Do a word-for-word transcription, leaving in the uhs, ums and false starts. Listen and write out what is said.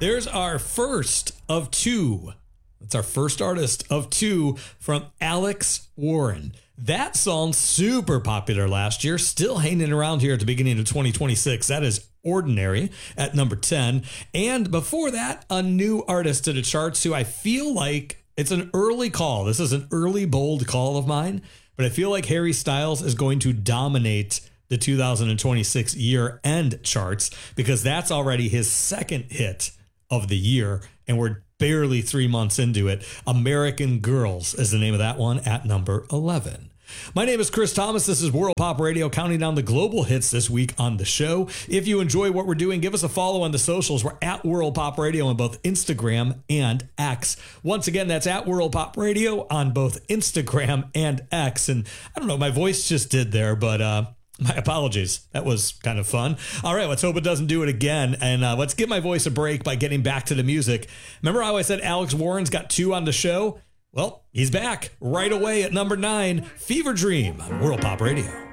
There's our first of two. That's our first artist of two from Alex Warren. That song, super popular last year, still hanging around here at the beginning of twenty twenty-six. That is Ordinary at number ten. And before that, a new artist to the charts who I feel like it's an early call. This is an early, bold call of mine, but I feel like Harry Styles is going to dominate the two thousand twenty-six year-end charts because that's already his second hit of the year, and we're barely three months into it. American Girls is the name of that one at number eleven. My name is Chris Thomas. This is World Pop Radio, counting down the global hits this week on the show. If you enjoy what we're doing, give us a follow on the socials. We're at World Pop Radio on both Instagram and X. Once again, that's at World Pop Radio on both Instagram and X. And I don't know, my voice just did there, but uh, my apologies. That was kind of fun. All right, let's hope it doesn't do it again. And uh, let's give my voice a break by getting back to the music. Remember how I said Alex Warren's got two on the show? Well, he's back right away at number nine, Fever Dream on World Pop Radio.